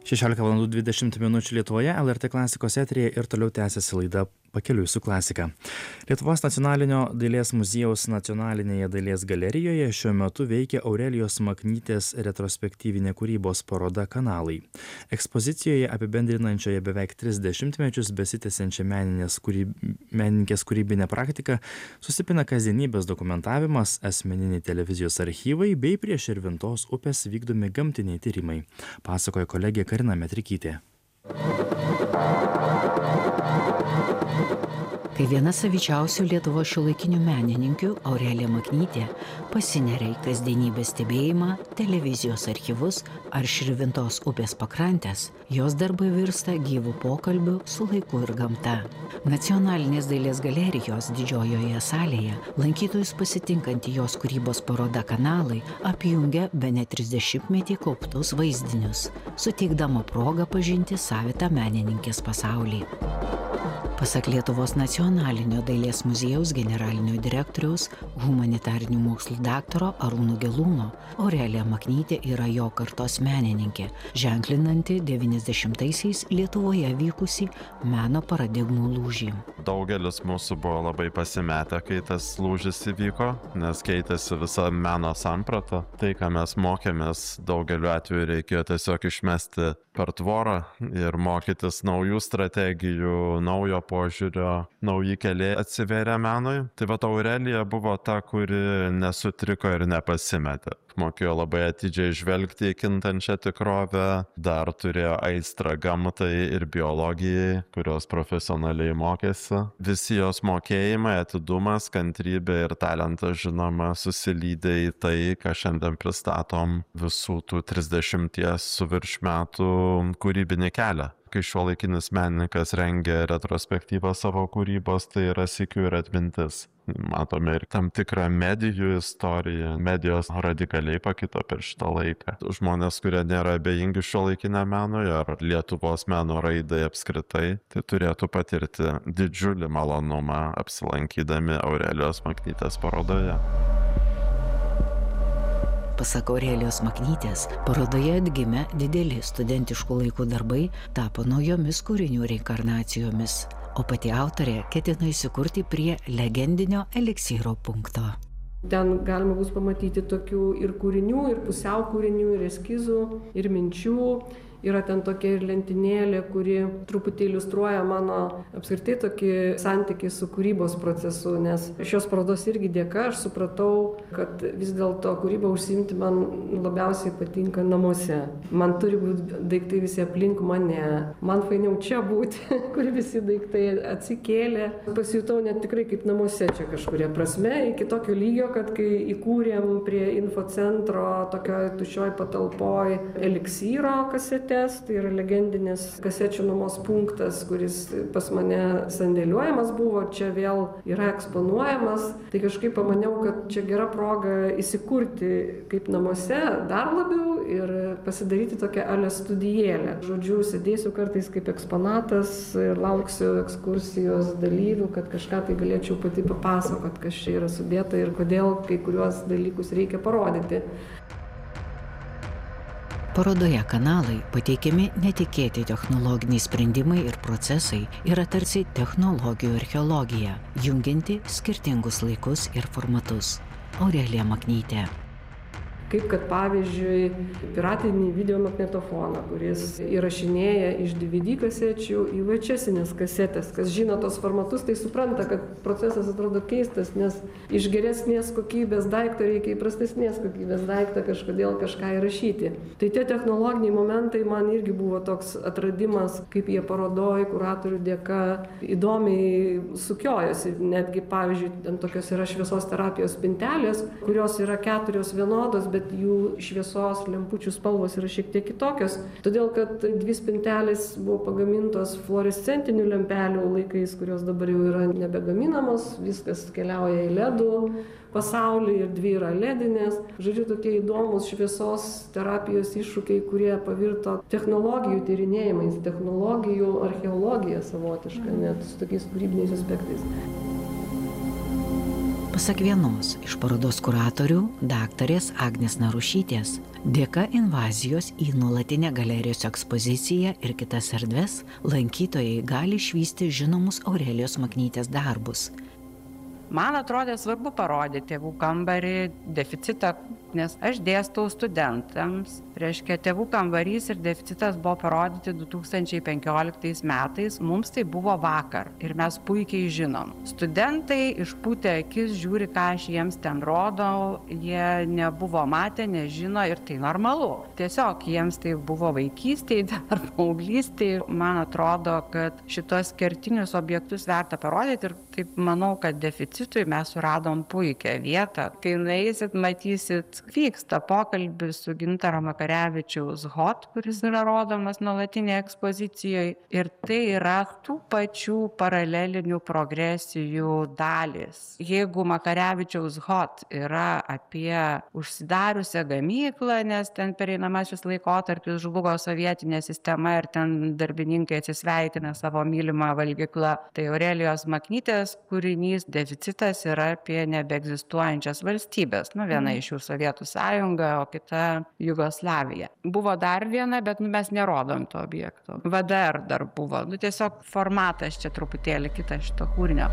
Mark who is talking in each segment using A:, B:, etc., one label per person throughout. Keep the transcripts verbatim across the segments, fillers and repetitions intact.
A: šešiolika valandų dvidešimt minučių Lietuvoje, L R T klasikos eteryje ir toliau tęsiasi laida Pakeliui su klasika. Lietuvos nacionalinio dailės muziejaus nacionalinėje dailės galerijoje šiuo metu veikia Aurelijos Maknytės retrospektyvinė kūrybos paroda Kanalai. Ekspozicijoje apibendrinančioje beveik tris dešimtmečius besitęsiančią meninės kūryb... menininkės kūrybinę praktiką susipina kasdienybės dokumentavimas, asmeniniai televizijos archyvai bei prie Širvintos upės vykdomi gamtiniai tyrimai, pasakoja kolegė Karina Metrikytė.
B: Kai viena savičiausių Lietuvos šiuolaikinių menininkių, Aurelija Maknytė, pasineria į kasdienybės stebėjimą, televizijos archyvus ar Širvintos upės pakrantės, jos darbai virsta gyvų pokalbių su laiku ir gamta. Nacionalinės dailės galerijos didžiojoje salėje lankytojus pasitinkanti jos kūrybos paroda Kanalai apjungia bene trisdešimtmetį kauptus vaizdinius, suteikdama progą pažinti savitą menininkės pasaulį. Pasak Lietuvos nacionalinio dailės muziejaus generalinio direktoriaus, humanitarinių mokslų daktaro Arūno Gelūno, Aurelija Maknytė yra jo kartos menininkė, ženklinanti devyniasdešimtaisiais Lietuvoje vykusį meno paradigmų lūžį.
C: Daugelis mūsų buvo labai pasimetę, kai tas lūžis įvyko, nes keitėsi visa meno samprata. Tai, ką mes mokėmės, daugeliu atveju reikėjo tiesiog išmesti per tvorą ir mokytis naujų strategijų, naujo požiūrio, nauji keliai atsiveria menui. Tai va, Aurelija buvo ta, kuri nesutriko ir nepasimetė. Mokėjo labai atidžiai žvelgti į kintančią tikrovę, dar turėjo aistrą gamtai ir biologijai, kurios profesionaliai mokėsi. Visi jos mokėjimai, atidumas, kantrybė ir talentas, žinoma, susilydė į tai, ką šiandien pristatom visų tų trisdešimties su virš metų kūrybinį kelią. Kai šiuolaikinis menininkas rengia retrospektyvą savo kūrybos, tai yra sykių ir atmintis. Matome ir tam tikrą medijų istoriją. Medijos radikaliai pakito per šitą laiką. Žmonės, kurie nėra abejingi šiuolaikiniam menui ar Lietuvos meno raidai apskritai, tai turėtų patirti didžiulį malonumą apsilankydami Aurelijos Maknytės parodoje.
B: Pasak Aurelijos Maknytės, parodoje atgimę dideli studentiškų laikų darbai tapo naujomis kūrinių reinkarnacijomis, o pati autorė ketina įsikurti prie legendinio eliksyro punkto.
D: Ten galima bus pamatyti tokių ir kūrinių, ir pusiau kūrinių, ir eskizų, ir minčių. Yra ten tokia ir lentynėlė, kuri truputį iliustruoja mano apskritai tokį santykį su kūrybos procesu, nes šios parodos irgi dėka aš supratau, kad vis dėlto kūrybą užsiimti man labiausiai patinka namuose. Man turi būti daiktai visi aplink mane. Man fainiau čia būti, kur visi daiktai atsikėlė. Pasijutau net tikrai kaip namuose čia kažkuria prasme, iki tokio lygio, kad kai įkūrėm prie infocentro tokioj tuščioj patalpoj eliksyro kasetę, tai yra legendinis kasečių nuomos punktas, kuris pas mane sandėliuojamas buvo, čia vėl yra eksponuojamas. Tai kažkaip pamaniau, kad čia gera proga įsikurti kaip namuose dar labiau ir pasidaryti tokią ale studijėlę. Žodžiu, sėdėsiu kartais kaip eksponatas ir lauksiu ekskursijos dalyvių, kad kažką tai galėčiau pati papasakot, kas čia yra sudėta ir kodėl kai kuriuos dalykus reikia parodyti.
B: Parodoje Kanalai pateikiami netikėti technologiniai sprendimai ir procesai yra tarsi technologijų archeologija, jungianti skirtingus laikus ir formatus. Aurelija Maknytė.
D: Kaip kad pavyzdžiui piratinį videomagnetofoną, kuris įrašinėja iš D V D kasečių į V H S-inės kasetės. Kas žino tos formatus, tai supranta, kad procesas atrodo keistas, nes iš geresnės kokybės daikto reikia į prastesnės kokybės daiktą kažkodėl kažką įrašyti. Tai tie technologiniai momentai man irgi buvo toks atradimas, kaip jie parodoj kuratorių dėka įdomiai sukiojosi. Netgi pavyzdžiui, ten tokios yra šviesos terapijos spintelės, kurios yra keturios vienodos, bet jų šviesos lempučių spalvos yra šiek tiek kitokios, todėl kad dvi spintelės buvo pagamintos fluorescentinių lempelių laikais, kurios dabar jau yra nebegaminamos, viskas keliauja į ledų pasaulį ir dvi yra ledinės. Žodžiu, tokie įdomus šviesos terapijos iššūkiai, kurie pavirto technologijų tyrinėjimais, technologijų archeologija savotiška, net su tokiais kūrybiniais aspektais.
B: Pasak vienos iš parodos kuratorių, daktarės Agnės Narušytės, dėka invazijos į nuolatinę galerijos ekspoziciją ir kitas erdves, lankytojai gali išvysti žinomus Aurelijos Maknytės darbus.
E: Man atrodė svarbu parodyti tėvų kambarį, deficitą, nes aš dėstau studentams. Reiškia, tėvų kambarys ir deficitas buvo parodyti du tūkstančiai penkioliktais metais, mums tai buvo vakar ir mes puikiai žinom. Studentai išpūtę akis žiūri, ką aš jiems ten rodau, jie nebuvo matę, nežino ir tai normalu. Tiesiog jiems tai buvo vaikystėje ar paauglystėje. Man atrodo, kad šitos kertinius objektus verta parodyti ir taip manau, kad deficitui mes suradom puikią vietą. Kai nueisit, matysit, vyksta pokalbis su Gintaro Makarevičiaus Hot, kuris yra rodomas nuolatinėje ekspozicijoje. Ir tai yra tų pačių paralelinių progresijų dalis. Jeigu Makarevičiaus Hot yra apie užsidariusią gamyklą, nes ten pereinamasis laikotarpis žlugo sovietinė sistema ir ten darbininkai atsisveikina savo mylimą valgyklą, tai Aurelijos Maknytės kūrinys Deficitas yra apie nebeegzistuojančias valstybės. Nu, viena iš jų Sovietų sąjunga, o kita Jugoslavija. Buvo dar viena, bet nu, mes nerodom to objekto. V D R dar buvo. Nu, tiesiog formatas čia truputėlį kitas šito kūrinio.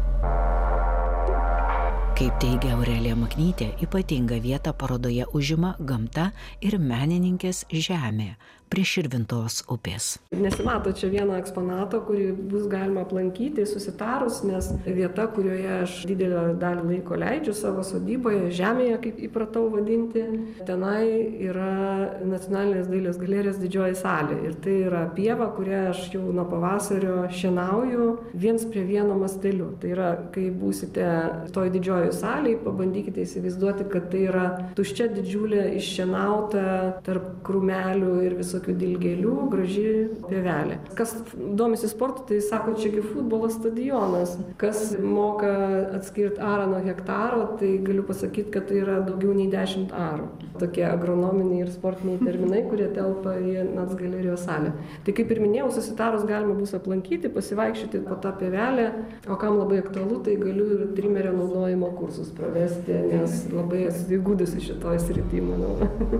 B: Kaip teigia Aurelija Maknytė, ypatingą vietą parodoje užima gamta ir menininkės žemė prie Širvintos upės.
D: Nesimato čia vieno eksponato, kurį bus galima aplankyti susitarus, nes vieta, kurioje aš didelę dalį laiko leidžiu savo sodyboje, žemėje, kaip įpratau vadinti, tenai yra Nacionalinės dailės galerijos didžioji salė. Ir tai yra pieva, kurią aš jau nuo pavasario šienauju viens prie vieno masteliu. Tai yra, kai būsite toj didžioji salėje, pabandykite įsivaizduoti, kad tai yra tuščia didžiulė iššienauta tarp krūmelių ir visokių dilgėlių, graži pievelė. Kas domisi sportu, tai sako, čiagi futbolo stadionas. Kas moka atskirti arą nuo hektaro, tai galiu pasakyti, kad tai yra daugiau nei dešimt arų. Tokie agronominiai ir sportiniai terminai, kurie telpa į Nac galerijos salę. Tai kaip ir minėjau, susitarus galima bus aplankyti, pasivaikščioti po tą pievelę, o kam labai aktualu, tai galiu ir trimerio naudojimo kursus pravesti, nes labai esu įgudusi šitoj srity, manau.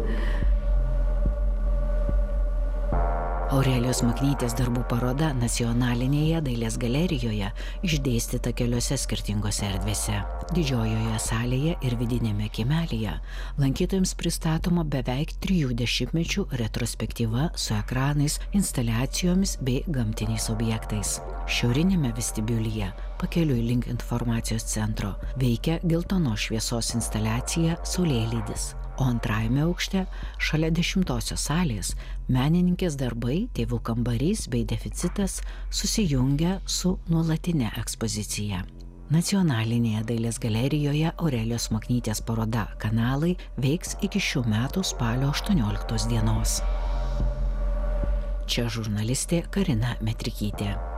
B: Aurelijos Maknytės darbų paroda Nacionalinėje dailės galerijoje išdėstyta keliose skirtingose erdvėse. Didžiojoje salėje ir vidinėme kiemelyje lankytojams pristatoma beveik trijų dešimtmečių retrospektyva su ekranais, instaliacijomis bei gamtiniais objektais. Šiaurinėme vestibiulyje, pakeliui link informacijos centro, veikia geltonos šviesos instaliacija Saulėlydis. O antrajame aukšte, šalia dešimtosios salės, menininkės darbai, tėvų kambarys bei deficitas susijungia su nuolatinė ekspozicija. Nacionalinėje dailės galerijoje Aurelijos Maknytės paroda Kanalai veiks iki šių metų spalio aštuonioliktos dienos. Čia žurnalistė Karina Metrikytė.